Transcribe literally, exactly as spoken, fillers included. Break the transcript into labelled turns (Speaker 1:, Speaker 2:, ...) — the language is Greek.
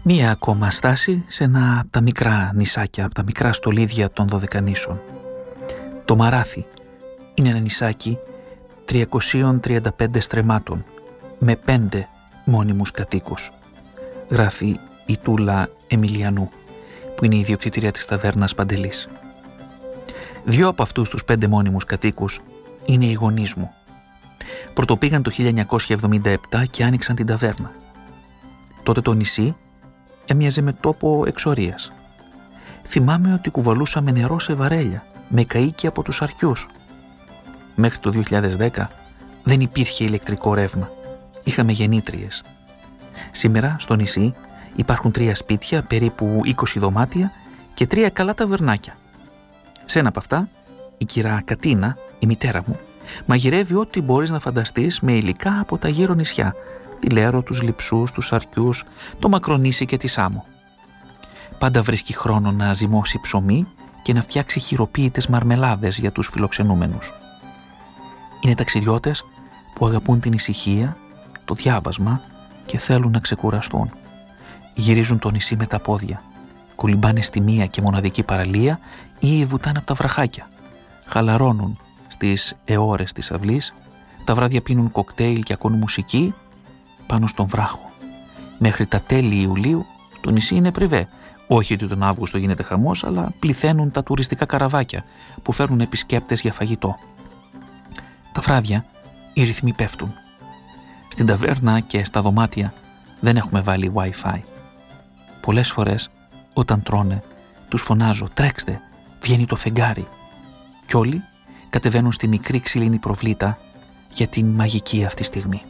Speaker 1: Μία ακόμα στάση σε ένα από τα μικρά νησάκια, από τα μικρά στολίδια των Δωδεκανήσων. Το Μαράθι είναι ένα νησάκι τριακοσίων τριάντα πέντε στρεμμάτων με πέντε μόνιμους κατοίκους. Γράφει η Τούλα Εμιλιανού, που είναι η ιδιοκτήτρια της ταβέρνας Παντελής. Δύο από αυτούς τους πέντε μόνιμους κατοίκους είναι οι γονείς μου. Πρωτοπήγαν το χίλια εννιακόσια εβδομήντα επτά και άνοιξαν την ταβέρνα. Τότε το νησί έμοιαζε με τόπο εξορίας. Θυμάμαι ότι κουβαλούσαμε νερό σε βαρέλια, με καΐκι από τους αρκιούς. Μέχρι το δύο χιλιάδες δέκα δεν υπήρχε ηλεκτρικό ρεύμα. Είχαμε γεννήτριες. Σήμερα στο νησί υπάρχουν τρία σπίτια, περίπου είκοσι δωμάτια και τρία καλά ταβερνάκια. Σε ένα από αυτά, η κυρά Κατίνα, η μητέρα μου, μαγειρεύει ό,τι μπορείς να φανταστείς με υλικά από τα γύρω νησιά. Τη Λέρο, τους Λειψούς, τους Αρκιούς, το Μακρονήσι και τη Σάμο. Πάντα βρίσκει χρόνο να ζυμώσει ψωμί και να φτιάξει χειροποίητες μαρμελάδες για τους φιλοξενούμενους. Είναι ταξιδιώτες που αγαπούν την ησυχία, το διάβασμα και θέλουν να ξεκουραστούν. Γυρίζουν το νησί με τα πόδια, κολυμπάνε στη μία και μοναδική παραλία ή βουτάνε από τα βραχάκια. Χαλαρώνουν στις αιώρες της αυλής, τα βράδια πίνουν κοκτέιλ και ακούν μουσική πάνω στον βράχο. Μέχρι τα τέλη Ιουλίου το νησί είναι πριβέ. Όχι ότι τον Αύγουστο γίνεται χαμός, αλλά πληθαίνουν τα τουριστικά καραβάκια που φέρνουν επισκέπτες για φαγητό. Τα βράδια οι ρυθμοί πέφτουν. Στην ταβέρνα και στα δωμάτια δεν έχουμε βάλει Wi-Fi. Πολλές φορές όταν τρώνε τους φωνάζω «Τρέξτε, βγαίνει το φεγγάρι». Κι όλοι κατεβαίνουν στη μικρή ξυλίνη προβλήτα για την μαγική αυτή στιγμή.